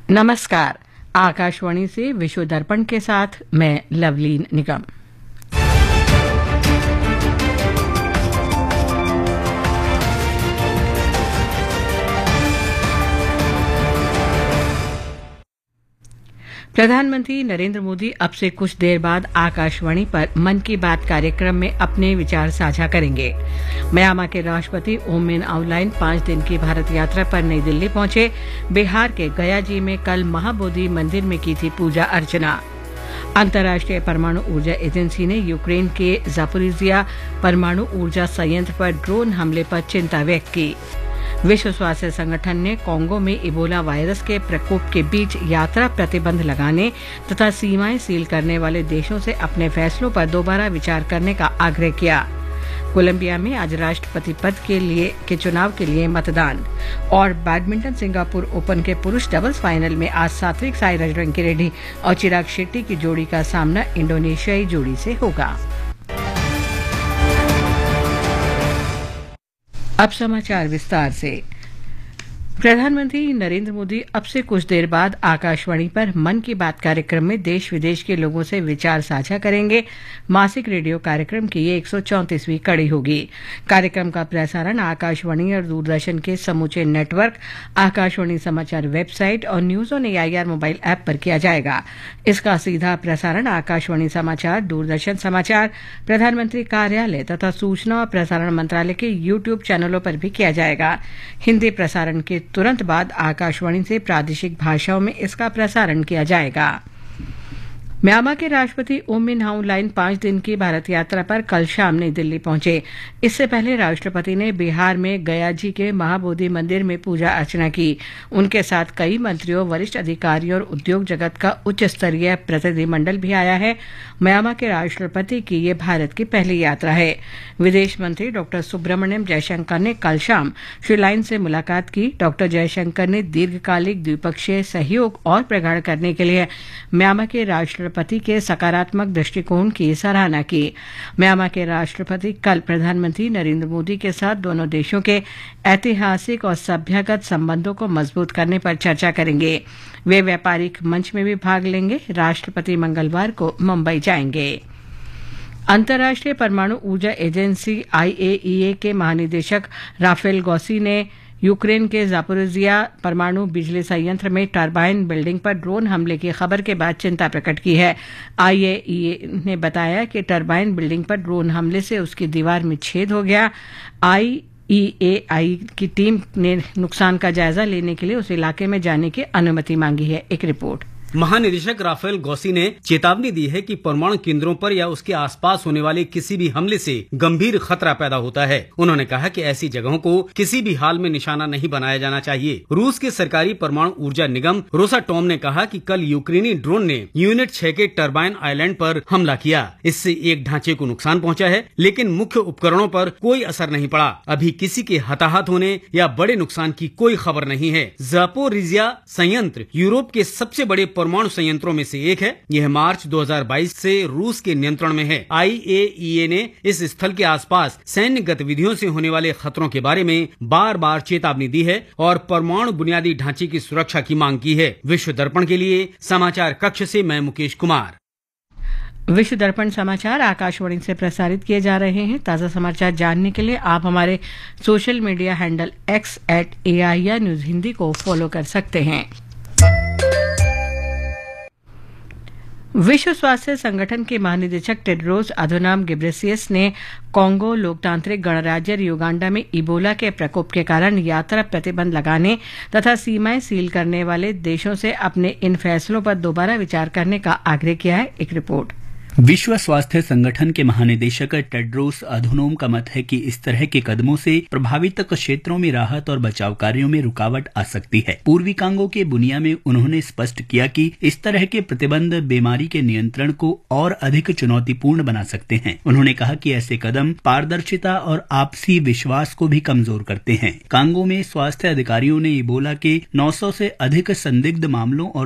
नमस्कार। आकाशवाणी से विश्व दर्पण के साथ मैं लवलीन निगम। प्रधानमंत्री नरेंद्र मोदी अब से कुछ देर बाद आकाशवाणी पर मन की बात कार्यक्रम में अपने विचार साझा करेंगे। म्यांमार के राष्ट्रपति ऊ मिन आउंगलाइन 5 दिन की भारत यात्रा पर नई दिल्ली पहुंचे। बिहार के गया जी में कल महाबोधि मंदिर में की थी पूजा अर्चना। अंतर्राष्ट्रीय परमाणु ऊर्जा एजेंसी ने यूक्रेन के जापोरिजिया परमाणु ऊर्जा संयंत्र पर ड्रोन हमले पर चिंता व्यक्त की। विश्व स्वास्थ्य संगठन ने कोंगो में इबोला वायरस के प्रकोप के बीच यात्रा प्रतिबंध लगाने तथा सीमाएं सील करने वाले देशों से अपने फैसलों पर दोबारा विचार करने का आग्रह किया। कोलंबिया में आज राष्ट्रपति पद के चुनाव के लिए मतदान। और बैडमिंटन सिंगापुर ओपन के पुरुष डबल्स फाइनल में आज सात्विक साईराज रंकीरेड्डी और चिराग शेट्टी की जोड़ी का सामना इंडोनेशियाई जोड़ी से होगा। अब समाचार विस्तार से। प्रधानमंत्री नरेंद्र मोदी अब से कुछ देर बाद आकाशवाणी पर मन की बात कार्यक्रम में देश विदेश के लोगों से विचार साझा करेंगे। मासिक रेडियो कार्यक्रम की ये 134वीं कड़ी होगी। कार्यक्रम का प्रसारण आकाशवाणी और दूरदर्शन के समूचे नेटवर्क, आकाशवाणी समाचार वेबसाइट और news on AIR mobile app पर किया जाएगा। इसका सीधा प्रसारण आकाशवाणी समाचार, दूरदर्शन समाचार, प्रधानमंत्री कार्यालय तथा सूचना और प्रसारण मंत्रालय के यूट्यूब चैनलों पर भी किया जाएगा। हिंदी प्रसारण के तुरंत बाद आकाशवाणी से प्रादेशिक भाषाओं में इसका प्रसारण किया जाएगा। म्यांमार के राष्ट्रपति ऊ मिन आउंगलाइन 5 दिन की भारत यात्रा पर कल शाम नई दिल्ली पहुंचे। इससे पहले राष्ट्रपति ने बिहार में गया जी के महाबोधि मंदिर में पूजा अर्चना की। उनके साथ कई मंत्रियों, वरिष्ठ अधिकारियों और उद्योग जगत का उच्च स्तरीय प्रतिनिधिमंडल भी आया है। म्यांमार के राष्ट्रपति की ये भारत की पहली यात्रा है। विदेश मंत्री डॉ सुब्रमण्यम जयशंकर ने कल शाम श्री लाइन से मुलाकात की। डॉ जयशंकर ने दीर्घकालिक द्विपक्षीय सहयोग और प्रगाढ़ करने के लिए म्यांमार के राष्ट्रपति के सकारात्मक दृष्टिकोण की सराहना की। म्यांमार के राष्ट्रपति कल प्रधानमंत्री नरेंद्र मोदी के साथ दोनों देशों के ऐतिहासिक और सभ्यगत संबंधों को मजबूत करने पर चर्चा करेंगे। वे व्यापारिक मंच में भी भाग लेंगे। राष्ट्रपति मंगलवार को मुंबई जाएंगे। अंतर्राष्ट्रीय परमाणु ऊर्जा एजेंसी IAEA के महानिदेशक राफेल ग्रोसी ने यूक्रेन के जापोरिजिया परमाणु बिजली संयंत्र में टरबाइन बिल्डिंग पर ड्रोन हमले की खबर के बाद चिंता प्रकट की है। IAEA ने बताया कि टरबाइन बिल्डिंग पर ड्रोन हमले से उसकी दीवार में छेद हो गया। IAEA की टीम ने नुकसान का जायजा लेने के लिए उस इलाके में जाने की अनुमति मांगी है। एक रिपोर्ट। महानिदेशक राफेल ग्रोसी ने चेतावनी दी है कि परमाणु केंद्रों पर या उसके आसपास होने वाले किसी भी हमले से गंभीर खतरा पैदा होता है। उन्होंने कहा कि ऐसी जगहों को किसी भी हाल में निशाना नहीं बनाया जाना चाहिए। रूस के सरकारी परमाणु ऊर्जा निगम रोसाटोम ने कहा कि कल यूक्रेनी ड्रोन ने यूनिट 6 के टरबाइन आइलैंड पर हमला किया। इससे एक ढांचे को नुकसान पहुंचा है, लेकिन मुख्य उपकरणों पर कोई असर नहीं पड़ा। अभी किसी के हताहत होने या बड़े नुकसान की कोई खबर नहीं है। जापोरिजिया संयंत्र यूरोप के सबसे बड़े परमाणु संयंत्रों में से एक है। यह मार्च 2022 से रूस के नियंत्रण में है। IAEA ने इस स्थल के आसपास सैन्य गतिविधियों से होने वाले खतरों के बारे में बार बार चेतावनी दी है और परमाणु बुनियादी ढांचे की सुरक्षा की मांग की है। विश्व दर्पण के लिए समाचार कक्ष से मैं मुकेश कुमार। विश्व दर्पण समाचार आकाशवाणी से प्रसारित किए जा रहे हैं। ताज़ा समाचार जानने के लिए आप हमारे social media handle X @AIR news Hindi को फॉलो कर सकते हैं। विश्व स्वास्थ्य संगठन के महानिदेशक टेड्रोस अधनोम घेब्रेयेसस ने कोंगो लोकतांत्रिक गणराज्य युगांडा में इबोला के प्रकोप के कारण यात्रा प्रतिबंध लगाने तथा सीमाएं सील करने वाले देशों से अपने इन फैसलों पर दोबारा विचार करने का आग्रह किया है। एक रिपोर्ट। विश्व स्वास्थ्य संगठन के महानिदेशक टेड्रोस अधनोम का मत है कि इस तरह के कदमों से प्रभावित क्षेत्रों में राहत और बचाव कार्यों में रुकावट आ सकती है। पूर्वी कांगो के बुनिया में उन्होंने स्पष्ट किया कि इस तरह के प्रतिबंध बीमारी के नियंत्रण को और अधिक चुनौतीपूर्ण बना सकते हैं। उन्होंने कहा कि ऐसे कदम पारदर्शिता और आपसी विश्वास को भी कमजोर करते हैं। कांगो में स्वास्थ्य अधिकारियों ने इबोला के 900 से अधिक संदिग्ध मामलों और